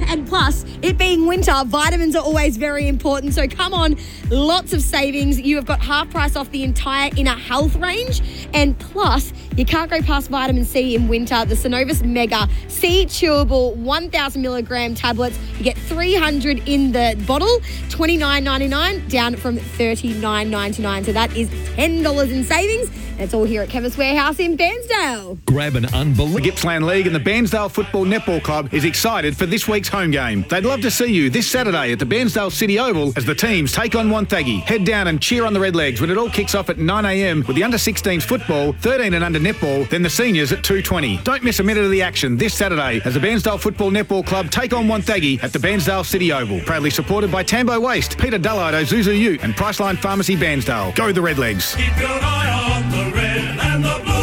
And plus, it being winter, vitamins are always very important. So come on, lots of savings. You have got half price off the entire Inner Health range. And plus, you can't go past vitamin C in winter. The Synovus Mega C Chewable 1,000 milligram tablets. You get 300 in the bottle, $29.99 down from $39.99. So that is $10 in savings. It's all here at Chemist Warehouse in Bairnsdale. Grab an unbelievable... The Gippsland League and the Bairnsdale Football Netball Club is excited for this week's home game. They'd love to see you this Saturday at the Bairnsdale City Oval as the teams take on Wonthaggi. Head down and cheer on the Redlegs when it all kicks off at 9 a.m. with the under-16s football, 13 and under netball, then the seniors at 2:20. Don't miss a minute of the action this Saturday as the Bairnsdale Football Netball Club take on Wonthaggi at the Bairnsdale City Oval. Proudly supported by Tambo Waste, Peter Dullard, Ozuzu Ute and Priceline Pharmacy Bairnsdale. Go the Redlegs. Keep your eye on the red and the blue.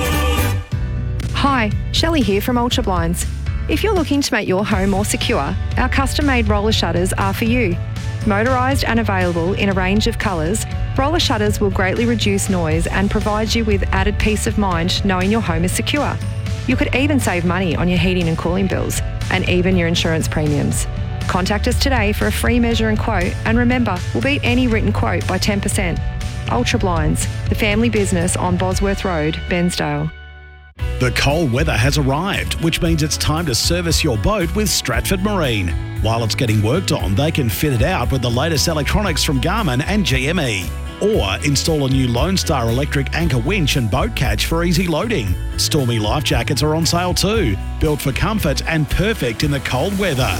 Hi, Shelley here from Ultra Blinds. If you're looking to make your home more secure, our custom-made roller shutters are for you. Motorised and available in a range of colours, roller shutters will greatly reduce noise and provide you with added peace of mind knowing your home is secure. You could even save money on your heating and cooling bills, and even your insurance premiums. Contact us today for a free measure and quote, and remember, we'll beat any written quote by 10%. Ultra Blinds, the family business on Bosworth Road, Bairnsdale. The cold weather has arrived, which means it's time to service your boat with Stratford Marine. While it's getting worked on, they can fit it out with the latest electronics from Garmin and GME. Or install a new Lone Star electric anchor winch and boat catch for easy loading. Stormy life jackets are on sale too, built for comfort and perfect in the cold weather.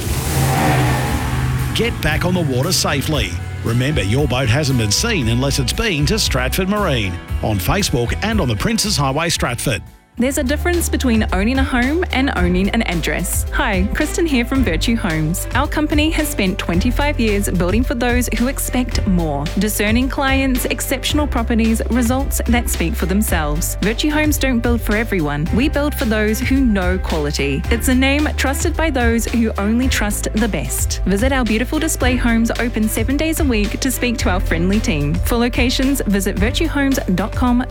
Get back on the water safely. Remember, your boat hasn't been seen unless it's been to Stratford Marine. On Facebook and on the Princes Highway, Stratford. There's a difference between owning a home and owning an address. Hi, Kristen here from Virtue Homes. Our company has spent 25 years building for those who expect more. Discerning clients, exceptional properties, results that speak for themselves. Virtue Homes don't build for everyone. We build for those who know quality. It's a name trusted by those who only trust the best. Visit our beautiful display homes open 7 days a week to speak to our friendly team. For locations, visit virtuehomes.com.au.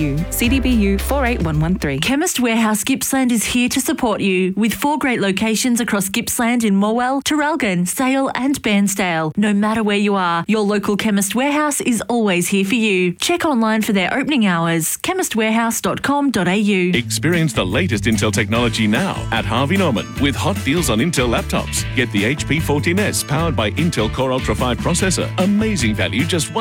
CDBU 48113. Chemist Warehouse Gippsland is here to support you with 4 great locations across Gippsland in Morwell, Traralgon, Sale and Bairnsdale. No matter where you are, your local Chemist Warehouse is always here for you. Check online for their opening hours, chemistwarehouse.com.au. Experience the latest Intel technology now at Harvey Norman with hot deals on Intel laptops. Get the HP 14S powered by Intel Core Ultra 5 processor. Amazing value, just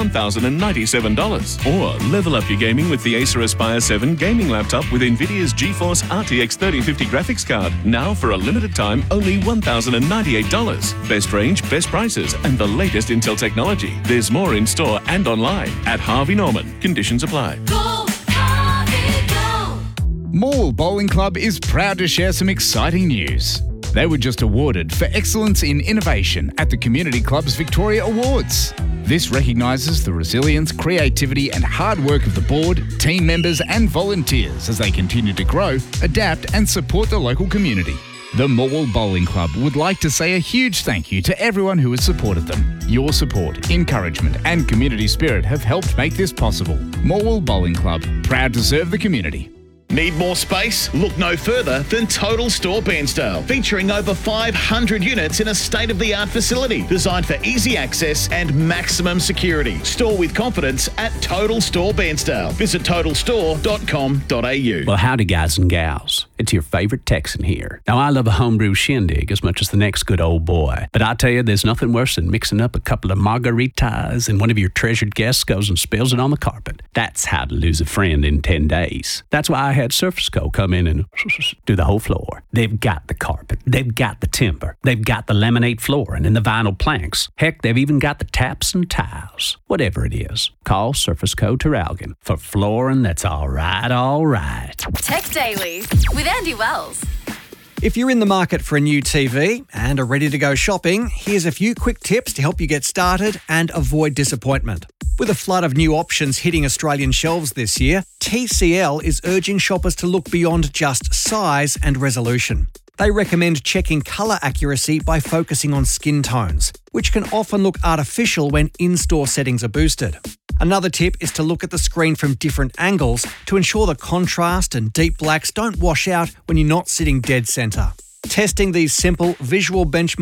$1,097. Or level up your gaming with the Acer Aspire 7 gaming laptop with NVIDIA's GeForce RTX 3050 graphics card. Now for a limited time, only $1,098. Best range, best prices, and the latest Intel technology. There's more in store and online at Harvey Norman. Conditions apply. Go, Harvey, go. Morwell Bowling Club is proud to share some exciting news. They were just awarded for excellence in innovation at the Community Club's Victoria Awards. This recognises the resilience, creativity and hard work of the board, team members and volunteers as they continue to grow, adapt and support the local community. The Morwell Bowling Club would like to say a huge thank you to everyone who has supported them. Your support, encouragement and community spirit have helped make this possible. Morwell Bowling Club, proud to serve the community. Need more space? Look no further than Total Store Bairnsdale, featuring over 500 units in a state-of-the-art facility designed for easy access and maximum security. Store with confidence at Total Store Bairnsdale. Visit totalstore.com.au. Well, howdy guys and gals. It's your favorite Texan here. Now, I love a homebrew shindig as much as the next good old boy. But I tell you, there's nothing worse than mixing up a couple of margaritas and one of your treasured guests goes and spills it on the carpet. That's how to lose a friend in 10 days. That's why I had Surface Co. come in and do the whole floor. They've got the carpet. They've got the timber. They've got the laminate flooring and the vinyl planks. Heck, they've even got the taps and tiles. Whatever it is, call Surface Co. Traralgon for flooring that's all right, all right. Tech Daily with Andy Wells. If you're in the market for a new TV and are ready to go shopping, here's a few quick tips to help you get started and avoid disappointment. With a flood of new options hitting Australian shelves this year, TCL is urging shoppers to look beyond just size and resolution. They recommend checking colour accuracy by focusing on skin tones, which can often look artificial when in-store settings are boosted. Another tip is to look at the screen from different angles to ensure the contrast and deep blacks don't wash out when you're not sitting dead centre. Testing these simple visual benchmarks